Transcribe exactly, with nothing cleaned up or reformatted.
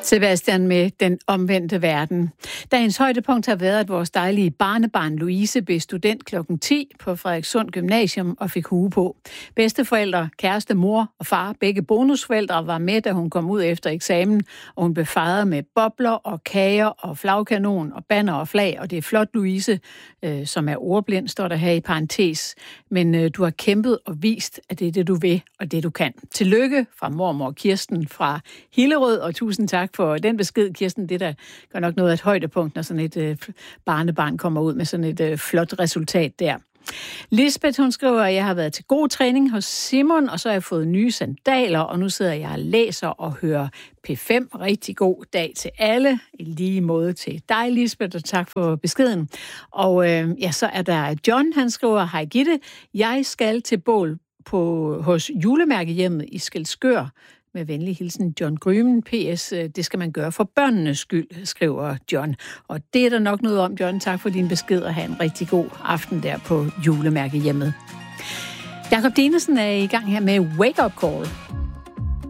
Sebastian med Den omvendte verden. Dagens højdepunkt har været, at vores dejlige barnebarn Louise blev student klokken ti på Frederikssund Gymnasium og fik hue på. Bedsteforældre, kæreste, mor og far, begge bonusforældre var med, da hun kom ud efter eksamen, og hun blev fejret med bobler og kager og flagkanon og banner og flag, og det er flot, Louise, øh, som er ordblind, står der her i parentes. Men øh, du har kæmpet og vist, at det er det, du vil, og det, du kan. Tillykke fra mormor Kirsten fra Hillerød, og tusind tak for den besked, Kirsten. Det der gør nok noget af et højdepunkt, når sådan et øh, barnebarn kommer ud med sådan et øh, flot resultat der. Lisbeth, hun skriver, at jeg har været til god træning hos Simon, og så har jeg fået nye sandaler, og nu sidder jeg og læser og hører P fem. Rigtig god dag til alle. I lige måde til dig, Lisbeth, og tak for beskeden. Og øh, ja, så er der John, han skriver, hej Gitte, jeg skal til bål på, hos julemærkehjemmet i Skælskør. Med venlig hilsen, John Grymen. P S. Det skal man gøre for børnenes skyld, skriver John. Og det er der nok noget om, John. Tak for din besked, og have en rigtig god aften der på julemærkehjemmet. Jakob Dinesen er i gang her med Wake Up Call.